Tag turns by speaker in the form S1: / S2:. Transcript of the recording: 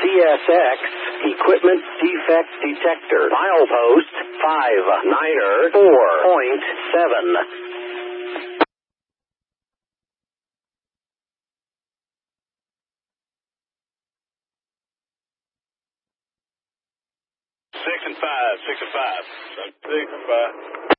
S1: CSX Equipment Defect Detector. Milepost 59er 4.7.
S2: 6 and 5, 6 and 5. 6 and 5.